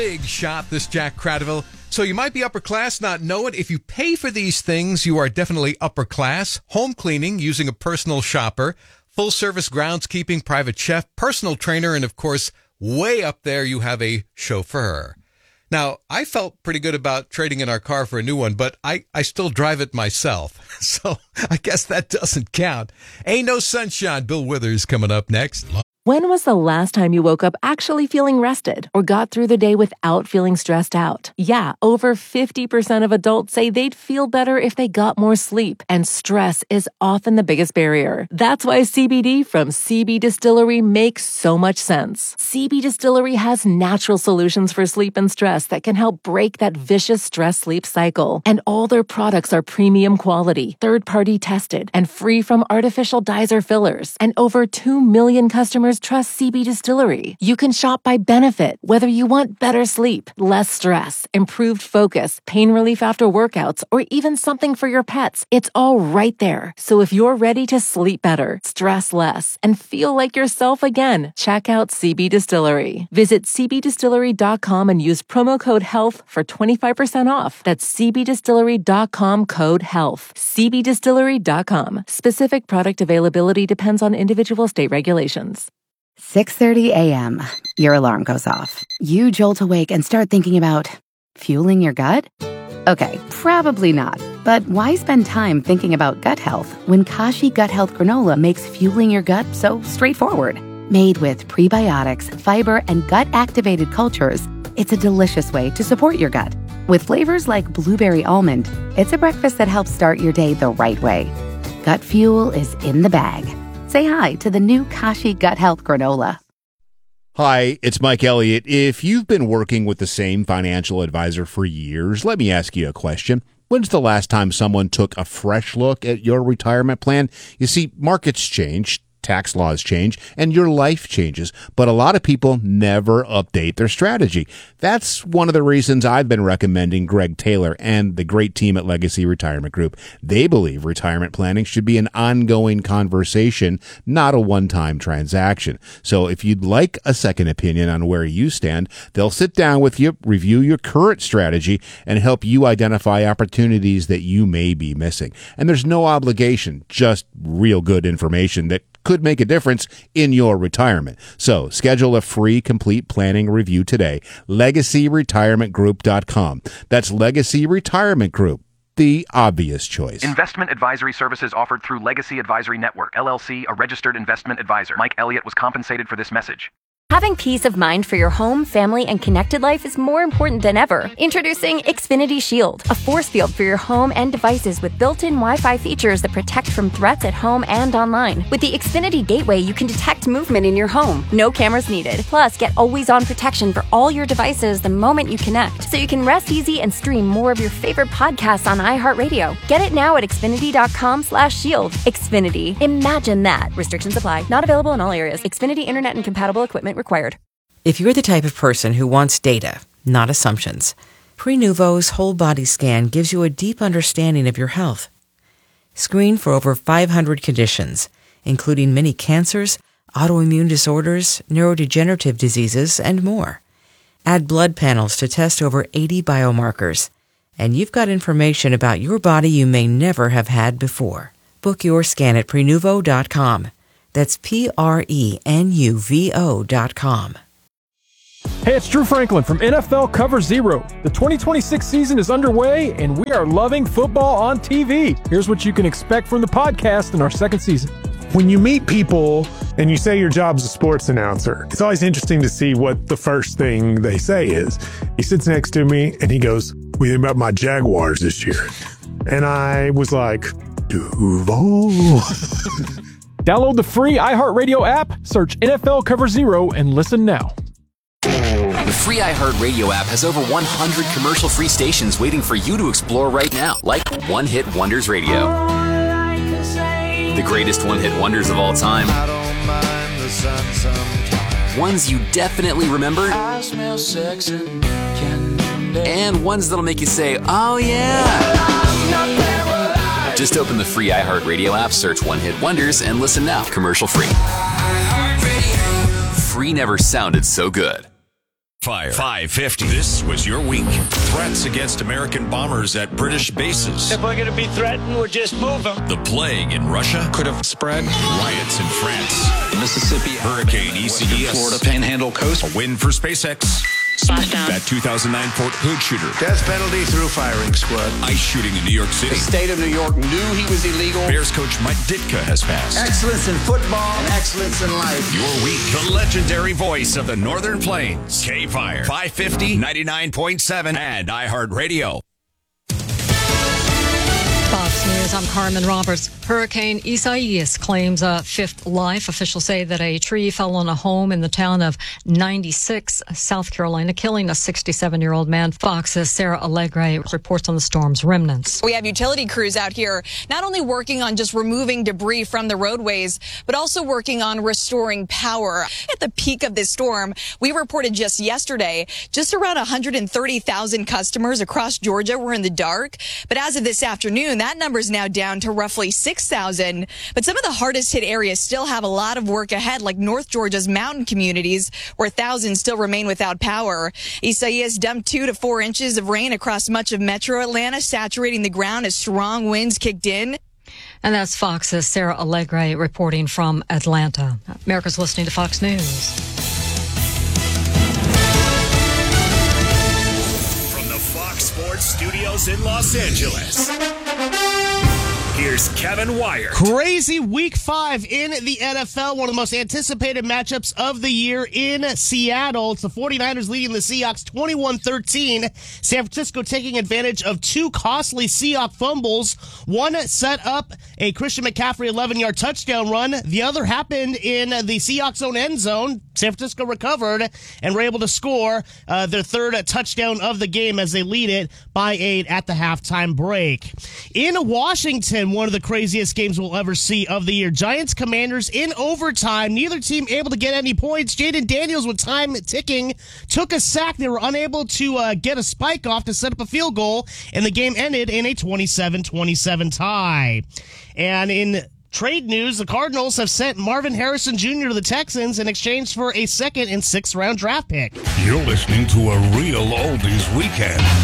Big shot, this Jack Cradaville. So you might be upper class, not know it. If you pay for these things, you are definitely upper class. Home cleaning using a personal shopper, full service groundskeeping, private chef, personal trainer, and of course, way up there you have a chauffeur. Now, I felt pretty good about trading in our car for a new one, but I still drive it myself. So I guess that doesn't count. Ain't no sunshine. Bill Withers coming up next. When was the last time you woke up actually feeling rested or got through the day without feeling stressed out? Yeah, over 50% of adults say they'd feel better if they got more sleep, and stress is often the biggest barrier. That's why CBD from CB Distillery makes so much sense. CB Distillery has natural solutions for sleep and stress that can help break that vicious stress-sleep cycle. And all their products are premium quality, third-party tested, and free from artificial dyes or fillers. And over 2 million customers trust CB Distillery. You can shop by benefit, whether you want better sleep, less stress, improved focus, pain relief after workouts, or even something for your pets. It's all right there. So if you're ready to sleep better, stress less, and feel like yourself again, check out CB Distillery. Visit cbdistillery.com and use promo code HEALTH for 25% off. That's cbdistillery.com, code HEALTH. cbdistillery.com. Specific product availability depends on individual state regulations. 6:30 a.m. Your alarm goes off. You jolt awake and start thinking about fueling your gut? Okay, probably not. But why spend time thinking about gut health when Kashi Gut Health Granola makes fueling your gut so straightforward? Made with prebiotics, fiber, and gut-activated cultures, it's a delicious way to support your gut. With flavors like blueberry almond, it's a breakfast that helps start your day the right way. Gut fuel is in the bag. Say hi to the new Kashi Gut Health Granola. Hi, it's Mike Elliott. If you've been working with the same financial advisor for years, let me ask you a question. When's the last time someone took a fresh look at your retirement plan? You see, markets change, tax laws change, and your life changes, but a lot of people never update their strategy. That's one of the reasons I've been recommending Greg Taylor and the great team at Legacy Retirement Group. They believe retirement planning should be an ongoing conversation, not a one-time transaction. So if you'd like a second opinion on where you stand, they'll sit down with you, review your current strategy, and help you identify opportunities that you may be missing. And there's no obligation, just real good information that could make a difference in your retirement. So schedule a free complete planning review today. LegacyRetirementGroup.com. That's Legacy Retirement Group, the obvious choice. Investment advisory services offered through Legacy Advisory Network, LLC, a registered investment advisor. Mike Elliott was compensated for this message. Having peace of mind for your home, family, and connected life is more important than ever. Introducing Xfinity Shield, a force field for your home and devices with built-in Wi-Fi features that protect from threats at home and online. With the Xfinity Gateway, you can detect movement in your home. No cameras needed. Plus, get always-on protection for all your devices the moment you connect, so you can rest easy and stream more of your favorite podcasts on iHeartRadio. Get it now at Xfinity.com/shield. Xfinity. Imagine that. Restrictions apply. Not available in all areas. Xfinity Internet and compatible equipment required. If you're the type of person who wants data, not assumptions, Prenuvo's whole body scan gives you a deep understanding of your health. Screen for over 500 conditions, including many cancers, autoimmune disorders, neurodegenerative diseases, and more. Add blood panels to test over 80 biomarkers, and you've got information about your body you may never have had before. Book your scan at Prenuvo.com. That's Prenuvo.com. Hey, it's Drew Franklin from NFL Cover Zero. The 2026 season is underway, and we are loving football on TV. Here's what you can expect from the podcast in our second season. When you meet people and you say your job's a sports announcer, it's always interesting to see what the first thing they say is. He sits next to me and he goes, "What do you think about my Jaguars this year?" And I was like, Duval. Download the free iHeartRadio app, search NFL Cover Zero, and listen now. The free iHeartRadio app has over 100 commercial-free stations waiting for you to explore right now, like One Hit Wonders Radio. The greatest one-hit wonders of all time. Ones you definitely remember. And ones that'll make you say, oh yeah. Just open the free iHeartRadio app, search One Hit Wonders, and listen now, commercial free. Free never sounded so good. Fire 550. This was your week. Threats against American bombers at British bases. If we're going to be threatened, we'll just move them. The plague in Russia could have spread. Riots in France. Mississippi. Hurricane ECES. Florida Panhandle Coast. A win for SpaceX. That 2009 Fort Hood shooter. Death penalty through firing squad. Ice shooting in New York City. The state of New York knew he was illegal. Bears coach Mike Ditka has passed. Excellence in football and excellence in life. Your week. The legendary voice of the Northern Plains. K-Fire. 550, 99.7, and iHeartRadio. Fox News, I'm Carmen Roberts. Hurricane Isaias claims a fifth life. Officials say that a tree fell on a home in the town of 96, South Carolina, killing a 67-year-old man. Fox's Sarah Allegre reports on the storm's remnants. We have utility crews out here not only working on just removing debris from the roadways, but also working on restoring power. At the peak of this storm, we reported just yesterday, just around 130,000 customers across Georgia were in the dark. But as of this afternoon, that number is now down to roughly 6,000. But some of the hardest hit areas still have a lot of work ahead, like North Georgia's mountain communities, where thousands still remain without power. Isaias dumped 2 to 4 inches of rain across much of metro Atlanta, saturating the ground as strong winds kicked in. And that's Fox's Sarah Allegre reporting from Atlanta. America's listening to Fox News. From the Fox Sports Studios in Los Angeles, here's Kevin Wyatt. Crazy Week 5 in the NFL. One of the most anticipated matchups of the year in Seattle. It's the 49ers leading the Seahawks 21-13. San Francisco taking advantage of 2 costly Seahawks fumbles. One set up a Christian McCaffrey 11-yard touchdown run. The other happened in the Seahawks' own end zone. San Francisco recovered and were able to score their third touchdown of the game as they lead it by 8 at the halftime break. In Washington, one of the craziest games we'll ever see of the year. Giants-Commanders in overtime. Neither team able to get any points. Jaden Daniels, with time ticking, took a sack. They were unable to get a spike off to set up a field goal, and the game ended in a 27-27 tie. And in trade news, the Cardinals have sent Marvin Harrison Jr. to the Texans in exchange for a 2nd and 6th round draft pick. You're listening to a real oldies weekend.